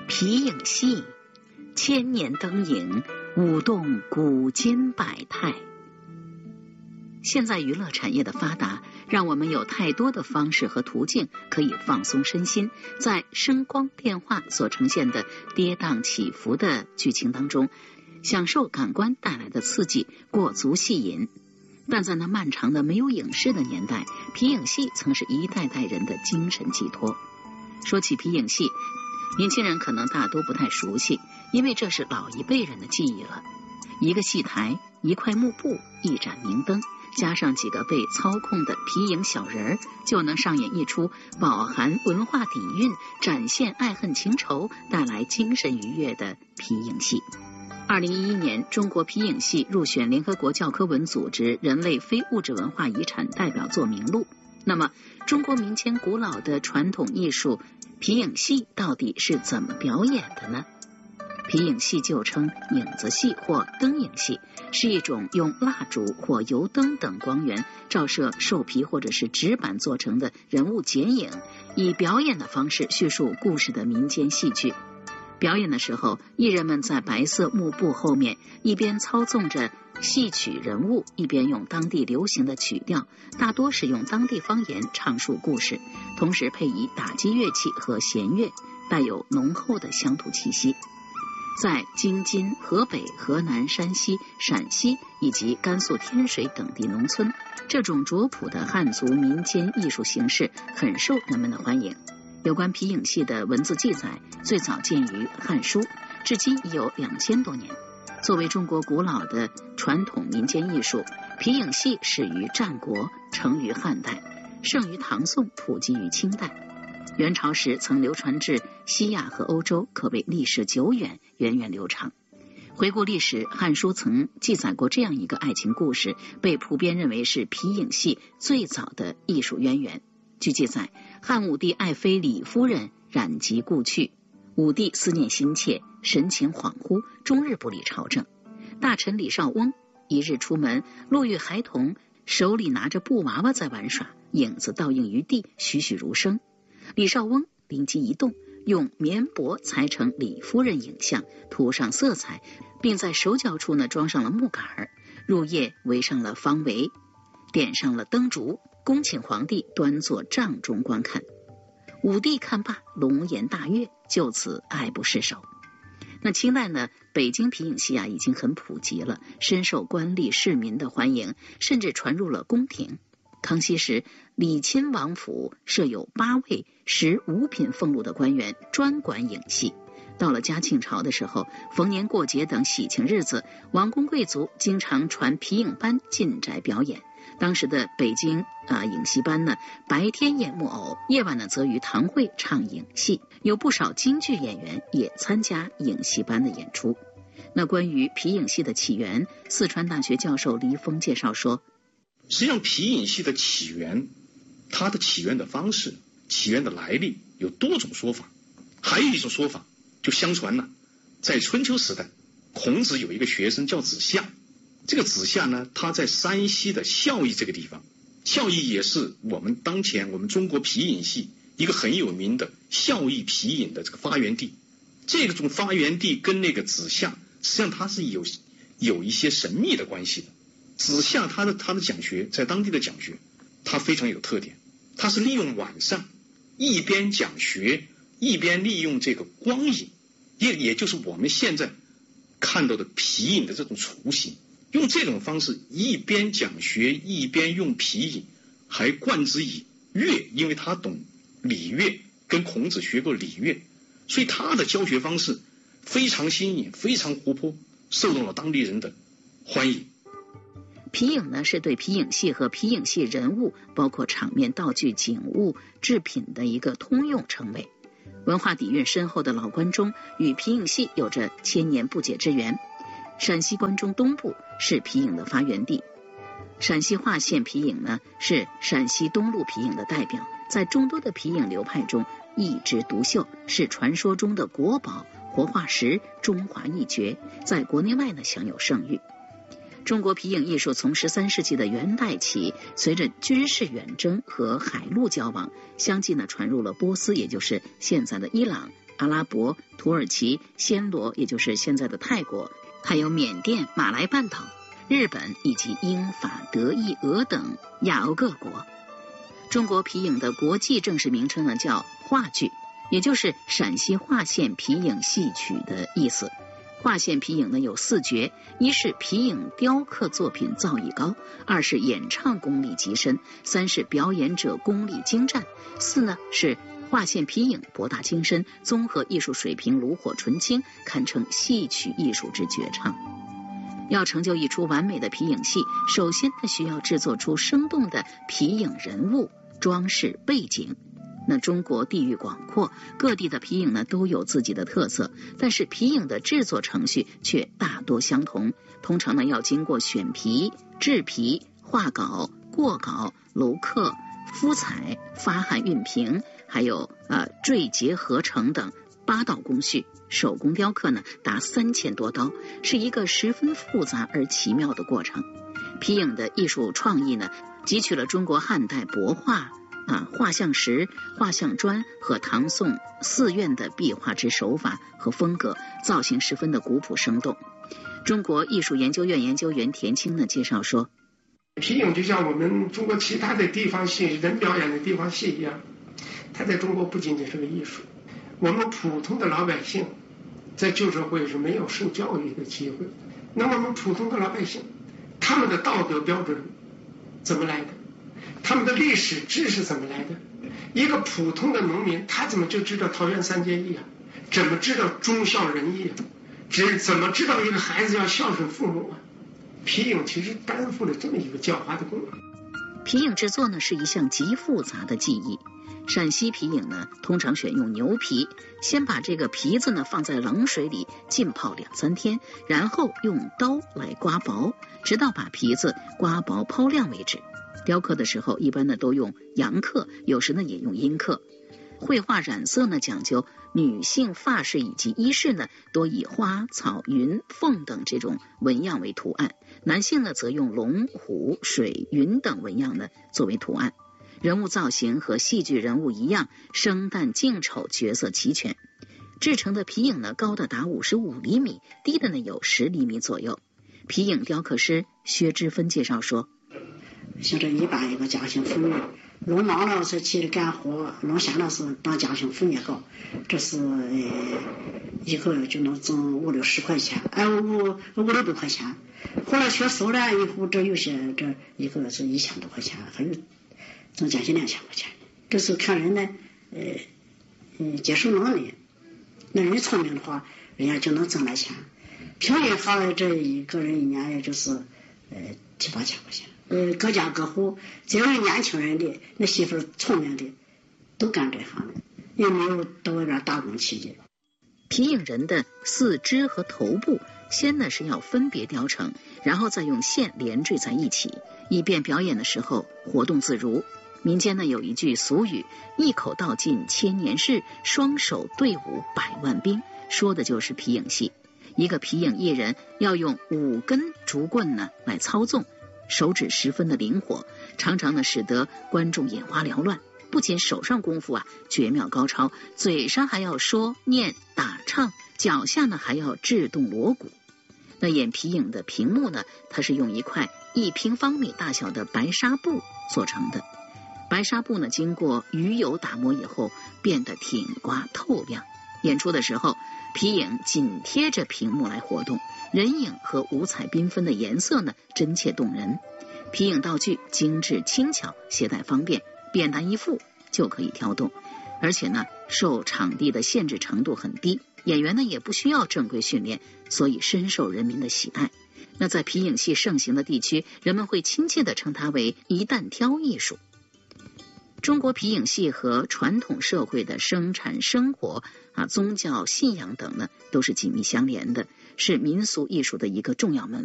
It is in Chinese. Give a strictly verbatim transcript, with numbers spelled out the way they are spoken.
皮影戏，千年灯影，舞动古今百态。现在娱乐产业的发达，让我们有太多的方式和途径可以放松身心，在声光电话所呈现的跌宕起伏的剧情当中，享受感官带来的刺激，过足戏瘾。但在那漫长的没有影视的年代，皮影戏曾是一代代人的精神寄托。说起皮影戏，年轻人可能大多不太熟悉，因为这是老一辈人的记忆了。一个戏台，一块幕布，一盏明灯，加上几个被操控的皮影小人儿，就能上演一出饱含文化底蕴、展现爱恨情仇、带来精神愉悦的皮影戏。二零一一年，中国皮影戏入选联合国教科文组织人类非物质文化遗产代表作名录。那么，中国民间古老的传统艺术皮影戏到底是怎么表演的呢？皮影戏旧称影子戏或灯影戏，是一种用蜡烛或油灯等光源照射兽皮或者是纸板做成的人物剪影，以表演的方式叙述故事的民间戏剧。表演的时候，艺人们在白色幕布后面，一边操纵着戏曲人物，一边用当地流行的曲调，大多是用当地方言唱述故事，同时配以打击乐器和弦乐，带有浓厚的乡土气息。在京津、河北、河南、山西、陕西以及甘肃天水等地农村，这种拙朴的汉族民间艺术形式很受人们的欢迎。有关皮影戏的文字记载最早见于《汉书》，至今已有两千多年。作为中国古老的传统民间艺术，皮影戏始于战国，成于汉代，盛于唐宋，普及于清代。元朝时曾流传至西亚和欧洲，可谓历史久远，源远流长。回顾历史，《汉书》曾记载过这样一个爱情故事，被普遍认为是皮影戏最早的艺术渊源。据记载，汉武帝爱妃李夫人染疾故去，武帝思念心切，神情恍惚，终日不理朝政。大臣李少翁一日出门，路遇孩童手里拿着布娃娃在玩耍，影子倒映于地，栩栩如生。李少翁灵机一动，用棉帛裁成李夫人影像，涂上色彩，并在手脚处呢装上了木杆，入夜围上了方围，点上了灯烛，恭请皇帝端坐帐中观看。武帝看罢，龙颜大悦，就此爱不释手。那清代呢，北京皮影戏啊已经很普及了，深受官吏市民的欢迎，甚至传入了宫廷。康熙时，礼亲王府设有八位食五品俸禄的官员，专管影戏。到了嘉庆朝的时候，逢年过节等喜庆日子，王公贵族经常传皮影班进宅表演。当时的北京啊影戏班呢，白天演木偶，夜晚呢则于堂会唱影戏，有不少京剧演员也参加影戏班的演出。那关于皮影戏的起源，四川大学教授黎峰介绍说， 实际上皮影戏的起源，它的起源的方式、起源的来历有多种说法。还有一种说法，就相传呢，在春秋时代，孔子有一个学生叫子夏。这个子夏呢，他在山西的孝义这个地方，孝义也是我们当前我们中国皮影戏一个很有名的孝义皮影的这个发源地。这种发源地跟那个子夏，实际上它是有有一些神秘的关系的。子夏他的他的讲学，在当地的讲学，他非常有特点，他是利用晚上一边讲学，一边利用这个光影，也也就是我们现在看到的皮影的这种雏形。用这种方式一边讲学，一边用皮影，还冠之以乐，因为他懂礼乐，跟孔子学过礼乐，所以他的教学方式非常新颖，非常活泼，受到了当地人的欢迎。 皮影呢，是对皮影戏和皮影戏人物，包括场面道具、景物、制品的一个通用称谓。文化底蕴深厚的老关中与皮影戏有着千年不解之缘。陕西关中东部是皮影的发源地，陕西华县皮影呢是陕西东路皮影的代表，在众多的皮影流派中一枝独秀，是传说中的国宝、活化石、中华一绝，在国内外呢享有盛誉。中国皮影艺术从十三世纪的元代起，随着军事远征和海陆交往，相继呢传入了波斯，也就是现在的伊朗、 阿拉伯、土耳其、暹罗，也就是现在的泰国，还有缅甸、马来半岛、日本以及英法德意俄等亚欧各国。中国皮影的国际正式名称呢叫话剧，也就是陕西华县皮影戏曲的意思。华县皮影呢有四绝，一是皮影雕刻作品造诣高，二是演唱功力极深，三是表演者功力精湛，四呢是华县皮影博大精深，综合艺术水平炉火纯青，堪称戏曲艺术之绝唱。要成就一出完美的皮影戏，首先呢需要制作出生动的皮影人物、装饰背景。那中国地域广阔，各地的皮影呢都有自己的特色，但是皮影的制作程序却大多相同。通常呢要经过选皮、制皮、画稿、过稿、镂刻、敷彩、发汗熨平，还有呃缀结合成等八道工序。手工雕刻呢达三千多刀，是一个十分复杂而奇妙的过程。皮影的艺术创意呢汲取了中国汉代帛画啊、画像石、画像砖和唐宋寺院的壁画之手法和风格，造型十分的古朴生动。中国艺术研究院研究员田青呢介绍说， 皮影就像我们中国其他的地方戏、人表演的地方戏一样，它在中国不仅仅是个艺术。我们普通的老百姓在旧社会是没有受教育的机会，那我们普通的老百姓，他们的道德标准怎么来的？他们的历史知识怎么来的？一个普通的农民，他怎么就知道桃园三结义啊？怎么知道忠孝仁义啊？只怎么知道一个孩子要孝顺父母啊？皮影其实担负了这么一个教化的功能。 皮影制作呢是一项极复杂的技艺。陕西皮影呢通常选用牛皮，先把这个皮子呢放在冷水里浸泡两三天，然后用刀来刮薄，直到把皮子刮薄抛亮为止。雕刻的时候一般呢都用阳刻，有时呢也用阴刻。绘画染色呢讲究女性发饰以及衣饰呢多以花草云凤等这种纹样为图案，男性呢则用龙虎水云等纹样呢作为图案。人物造型和戏剧人物一样，生旦净丑角色齐全。制成的皮影呢高的达五十五厘米，低的呢有十厘米左右。皮影雕刻师薛之芬介绍说， 像这一般一个家庭妇女弄忙了是去干活，弄闲了是当家庭妇女搞，这是呃一个月就能挣五六十块钱，哎五五六百块钱。后来学手染以后，这有些这一个月是一千多块钱，还有挣将近两千块钱。这是看人的呃嗯接受能力，那人聪明的话，人家就能挣来钱。平均下来这一个人一年也就是呃七八千块钱。呃，各家各户，只要是年轻人的，那媳妇聪明的，都干这行的，也没有到外边打工去的。 皮影人的四肢和头部，先呢是要分别雕成，然后再用线连缀在一起，以便表演的时候活动自如。民间呢有一句俗语，一口道尽千年事，双手对舞百万兵，说的就是皮影戏。一个皮影艺人要用五根竹棍呢来操纵，手指十分的灵活，常常呢使得观众眼花缭乱。不仅手上功夫啊绝妙高超，嘴上还要说念打唱，脚下呢还要制动锣鼓。那演皮影的屏幕呢，它是用一块一平方米大小的白纱布做成的。白纱布呢经过鱼油打磨以后变得挺刮透亮。演出的时候，皮影紧贴着屏幕来活动，人影和五彩缤纷的颜色呢真切动人。皮影道具精致轻巧，携带方便，便当一副就可以调动，而且呢受场地的限制程度很低，演员呢也不需要正规训练，所以深受人民的喜爱。那在皮影戏盛行的地区，人们会亲切地称它为一担挑艺术。中国皮影戏和传统社会的生产生活啊、宗教信仰等呢，都是紧密相连的，是民俗艺术的一个重要门